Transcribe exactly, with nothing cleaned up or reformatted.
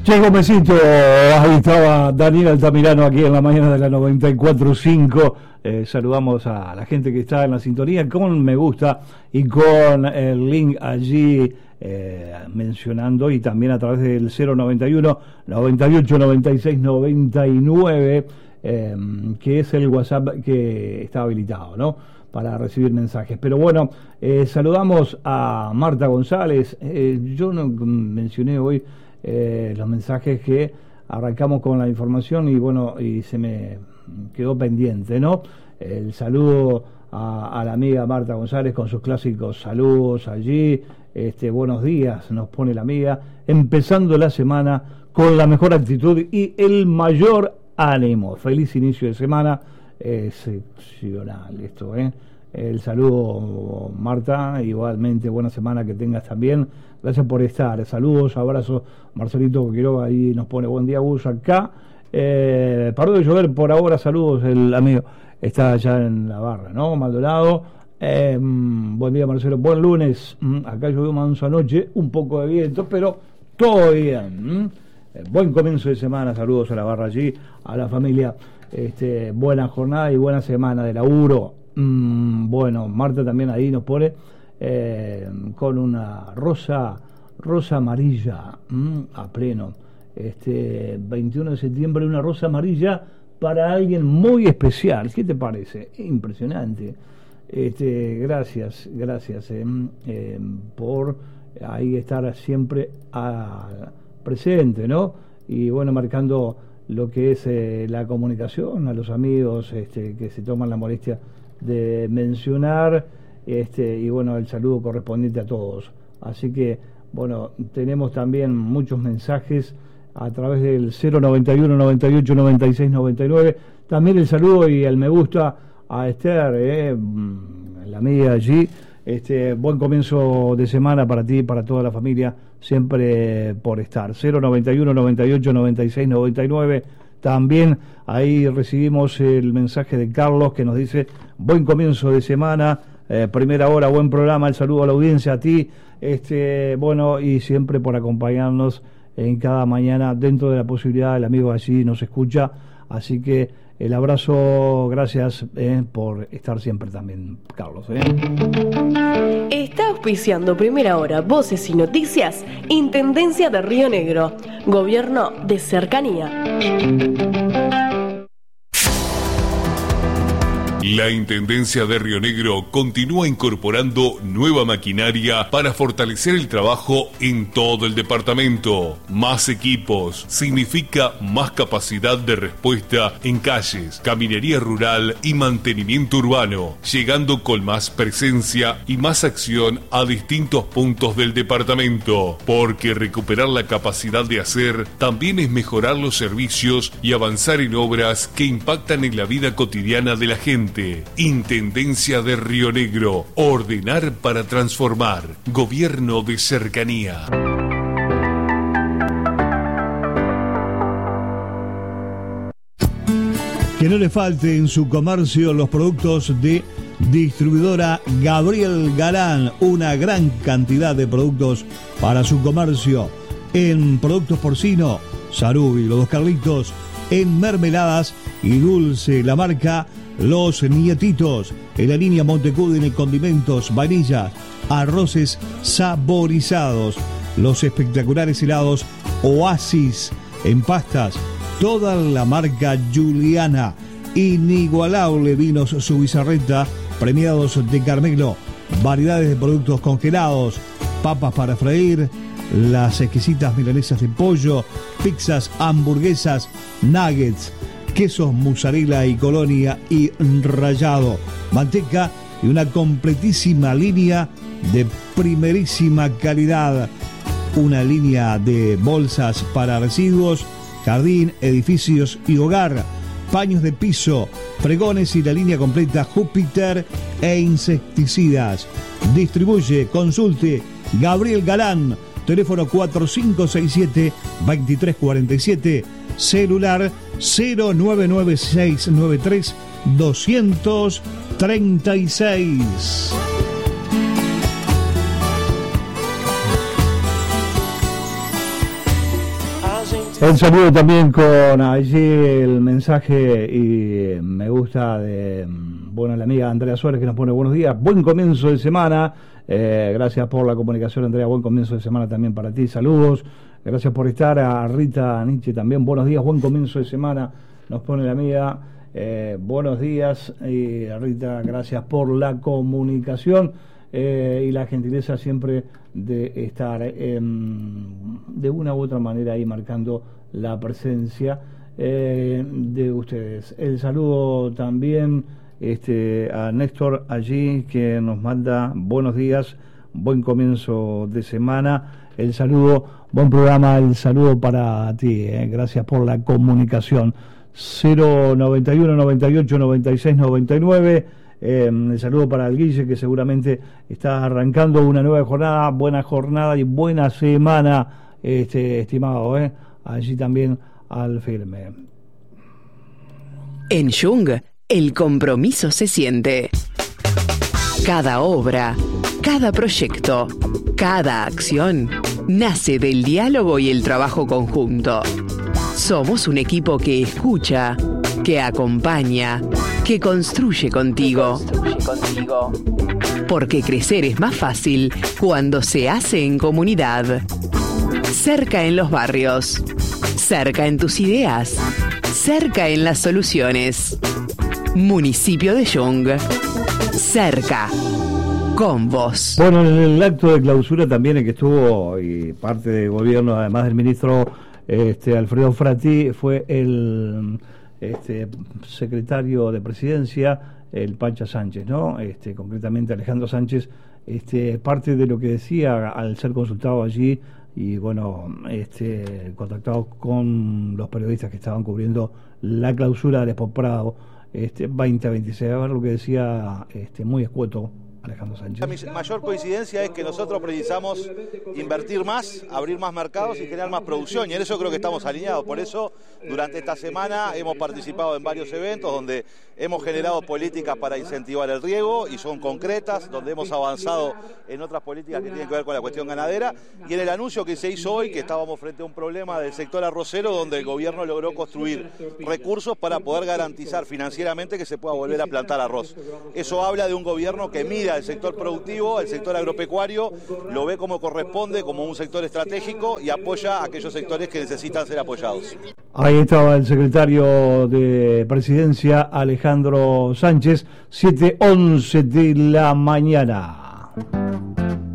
Che, Gómezito, ahí estaba Daniel Altamirano aquí en la mañana de la noventa y cuatro punto cinco. Eh, saludamos a la gente que está en la sintonía con me gusta y con el link allí eh, mencionando, y también a través del cero noventa y uno, noventa y ocho, noventa y seis, noventa y nueve, eh, que es el WhatsApp que está habilitado, ¿no?, para recibir mensajes. Pero bueno, eh, saludamos a Marta González. Eh, yo no mencioné hoy eh, los mensajes que arrancamos con la información y bueno, y se me quedó pendiente, ¿no? El saludo a, a la amiga Marta González con sus clásicos saludos allí. Este, buenos días, nos pone la amiga, empezando la semana con la mejor actitud y el mayor ánimo. Feliz inicio de semana. Excepcional esto, ¿eh? El saludo, Marta, igualmente buena semana que tengas también. Gracias por estar. Saludos, abrazos. Marcelito Quiroga ahí nos pone buen día, Gus, acá. Eh, paró de llover por ahora, saludos, el amigo está allá en la barra, ¿no? Maldonado. Eh, buen día, Marcelo. Buen lunes. Acá llovió manso anoche, un poco de viento, pero todo bien. Eh, buen comienzo de semana, saludos a la barra allí, a la familia. Este, buena jornada y buena semana de laburo. Mm, bueno, Marta también ahí nos pone eh, con una rosa rosa amarilla mm, a pleno. Este veintiuno de septiembre, una rosa amarilla para alguien muy especial. ¿Qué te parece? Impresionante. Este, gracias, gracias eh, eh, por ahí estar siempre a, presente, ¿no? Y bueno, marcando lo que es eh, la comunicación a los amigos este, que se toman la molestia de mencionar, este, y bueno, el saludo correspondiente a todos. Así que bueno, tenemos también muchos mensajes a través del cero noventa y uno, noventa y ocho, noventa y seis, noventa y nueve. También el saludo y el me gusta a Esther, eh, la amiga allí. Este, buen comienzo de semana para ti y para toda la familia, siempre por estar. cero noventa y uno, noventa y ocho, noventa y seis, noventa y nueve. También ahí recibimos el mensaje de Carlos que nos dice buen comienzo de semana, eh, primera hora, buen programa, el saludo a la audiencia, a ti, este, bueno, y siempre por acompañarnos en cada mañana dentro de la posibilidad. El amigo allí nos escucha, así que el abrazo, gracias eh, por estar siempre también, Carlos. ¿eh? Está auspiciando Primera Hora, Voces y Noticias, Intendencia de Río Negro, Gobierno de Cercanía. La Intendencia de Río Negro continúa incorporando nueva maquinaria para fortalecer el trabajo en todo el departamento. Más equipos significa más capacidad de respuesta en calles, caminería rural y mantenimiento urbano, llegando con más presencia y más acción a distintos puntos del departamento, porque recuperar la capacidad de hacer también es mejorar los servicios y avanzar en obras que impactan en la vida cotidiana de la gente. Intendencia de Río Negro. Ordenar para transformar. Gobierno de Cercanía. Que no le falte en su comercio los productos de distribuidora Gabriel Galán. Una gran cantidad de productos para su comercio. En productos porcino, Sarubi, los dos Carlitos. En mermeladas y dulce, la marca Los Nietitos. En la línea Montecudin, en condimentos, vainillas, arroces saborizados. Los espectaculares helados Oasis. En pastas, toda la marca Juliana. Inigualable vinos Subizarreta, premiados de Carmelo. Variedades de productos congelados, papas para freír, las exquisitas milanesas de pollo, pizzas, hamburguesas, nuggets, quesos mozzarella y colonia y rallado, manteca y una completísima línea de primerísima calidad. Una línea de bolsas para residuos, jardín, edificios y hogar, paños de piso, fregones y la línea completa Júpiter e insecticidas. Distribuye, consulte Gabriel Galán. Teléfono cuatro cinco seis siete, dos tres cuatro siete, celular cero nueve nueve seis nueve tres, dos tres seis. El saludo también con allí el mensaje y me gusta de, bueno, la amiga Andrea Suárez que nos pone buenos días, buen comienzo de semana, eh, gracias por la comunicación Andrea, buen comienzo de semana también para ti, saludos, gracias por estar, a Rita Nietzsche también, buenos días, buen comienzo de semana, nos pone la amiga, eh, buenos días, y Rita, gracias por la comunicación. Eh, y la gentileza siempre de estar eh, de una u otra manera ahí marcando la presencia eh, de ustedes. El saludo también este, a Néstor allí que nos manda buenos días, buen comienzo de semana. El saludo, buen programa, el saludo para ti, eh, gracias por la comunicación. Cero noventa y uno noventa y ocho noventa y seis noventa y nueve. Eh, el saludo para el Guille que seguramente está arrancando una nueva jornada, buena jornada y buena semana, este, estimado, eh. Allí también al firme. En Jung, el compromiso se siente. Cada obra, cada proyecto, cada acción nace del diálogo y el trabajo conjunto. Somos un equipo que escucha, que acompaña, que construye contigo. Construye contigo. Porque crecer es más fácil cuando se hace en comunidad. Cerca en los barrios. Cerca en tus ideas. Cerca en las soluciones. Municipio de Jung. Cerca. Con vos. Bueno, en el acto de clausura también el que estuvo y parte del gobierno, además del ministro este, Alfredo Fratti, fue el este secretario de Presidencia, el Pancha Sánchez, ¿no? Este, concretamente Alejandro Sánchez, este, parte de lo que decía al ser consultado allí y bueno, este, contactado con los periodistas que estaban cubriendo la clausura del Expo Prado este, veinte veintiséis, a ver lo que decía este, muy escueto Alejandro Sánchez. La mayor coincidencia es que nosotros precisamos invertir más, abrir más mercados y generar más producción, y en eso creo que estamos alineados. Por eso, durante esta semana hemos participado en varios eventos donde hemos generado políticas para incentivar el riego, y son concretas, donde hemos avanzado en otras políticas que tienen que ver con la cuestión ganadera, y en el anuncio que se hizo hoy, que estábamos frente a un problema del sector arrocero, donde el gobierno logró construir recursos para poder garantizar financieramente que se pueda volver a plantar arroz. Eso habla de un gobierno que mira el sector productivo, el sector agropecuario, lo ve como corresponde, como un sector estratégico, y apoya a aquellos sectores que necesitan ser apoyados. Ahí estaba el secretario de Presidencia, Alejandro Sánchez, siete once de la mañana.